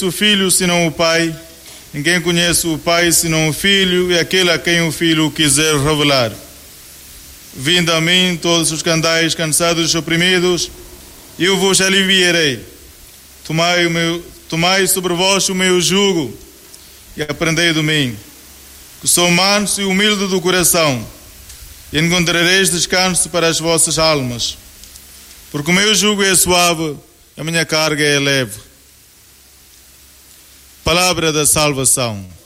conhece o Filho senão o Pai. Ninguém conhece o Pai senão o Filho e aquele a quem o Filho quiser revelar. Vinde a mim todos os que andais cansados e oprimidos, e eu vos aliviarei. Tomai sobre vós o meu jugo e aprendei de mim, que sou manso e humilde do coração, e encontrareis descanso para as vossas almas. Porque o meu jugo é suave, a minha carga é leve. Palavra da salvação.